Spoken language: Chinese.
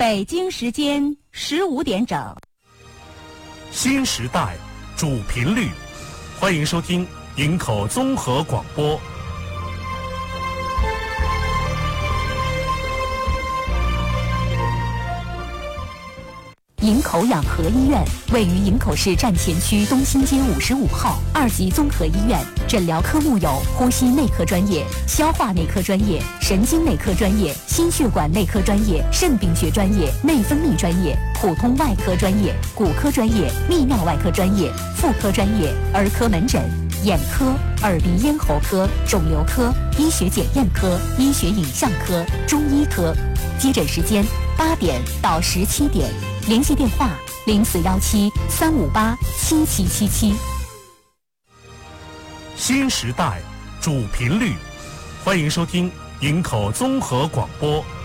北京时间15点整。 新时代主频率，欢迎收听营口综合广播。 营口养和医院位于营口市站前区东新街55号2级综合医院，诊疗科目有呼吸内科专业、消化内科专业、神经内科专业、心血管内科专业、肾病学专业、内分泌专业、普通外科专业、骨科专业、泌尿外科专业、妇科专业、儿科门诊、眼科、耳鼻咽喉科、肿瘤科、医学检验科、医学影像科、中医科。接诊时间8点到17点。联系电话0417-358-7777。 新时代主频率，欢迎收听营口综合广播。